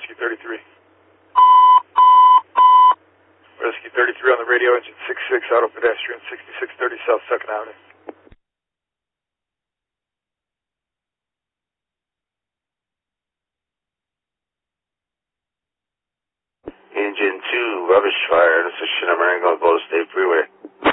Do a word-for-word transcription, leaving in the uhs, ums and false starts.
Rescue thirty-three. Rescue thirty-three on the radio, engine six six, auto pedestrian, sixty-six thirty South second Avenue. Engine two, rubbish fire, intersection of Marengo and Boulder State Freeway.